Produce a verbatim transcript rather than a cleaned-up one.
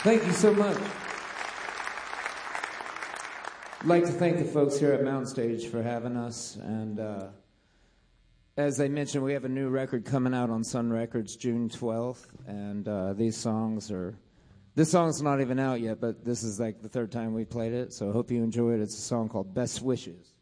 Thank you so much. I'd like to thank the folks here at Mountain Stage for having us. And uh, as I mentioned, we have a new record coming out on Sun Records June twelfth. And uh, these songs are... This song's not even out yet, but this is like the third time we played it. So I hope you enjoy it. It's a song called Best Wishes.